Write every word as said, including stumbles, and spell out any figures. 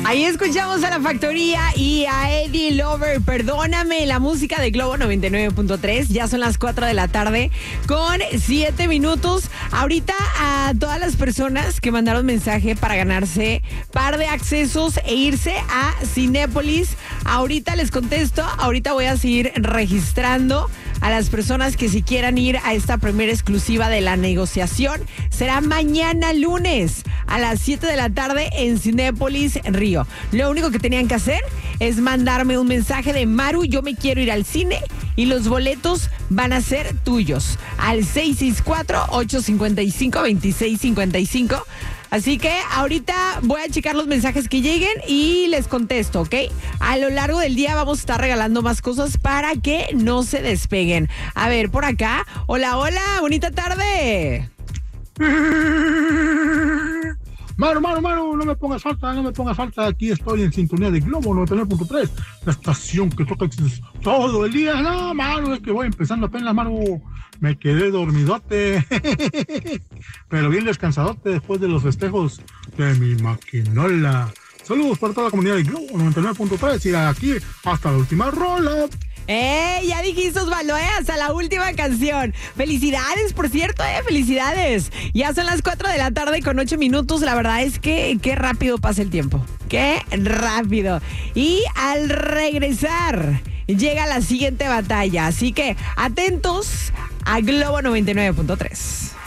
Ahí escuchamos a La Factoría y a Eddie Lover, Perdóname, la música de Globo noventa y nueve punto tres. Ya son las cuatro de la tarde con siete minutos. Ahorita a todas las personas que mandaron mensaje para ganarse par de accesos e irse a Cinépolis, ahorita les contesto, ahorita voy a seguir registrando a las personas que si quieran ir a esta primera exclusiva de la negociación. Será mañana lunes a las siete de la tarde en Cinépolis Río. Lo único que tenían que hacer es mandarme un mensaje de Maru, yo me quiero ir al cine, y los boletos van a ser tuyos al seis seis cuatro, ocho cinco cinco, dos seis cinco cinco. Así que ahorita voy a checar los mensajes que lleguen y les contesto, ¿ok? A lo largo del día vamos a estar regalando más cosas para que no se despeguen. A ver, por acá. Hola, hola, bonita tarde. Maru, Maru, Maru, no me pongas falta, no me pongas falta. Aquí estoy en sintonía de Globo noventa y nueve punto tres, la estación que toca todo el día. No, Maru, es que voy empezando apenas, Maru. Me quedé dormidote, pero bien descansadote después de los festejos de mi maquinola. Saludos para toda la comunidad de Globo noventa y nueve punto tres y aquí hasta la última rola. ¡Eh! Ya dijiste, Osvaldo, ¿eh? Hasta la última canción. Felicidades, por cierto, ¿eh? Felicidades. Ya son las cuatro de la tarde con ocho minutos. La verdad es que qué rápido pasa el tiempo. ¡Qué rápido! Y al regresar llega la siguiente batalla. Así que atentos a Globo noventa y nueve punto tres.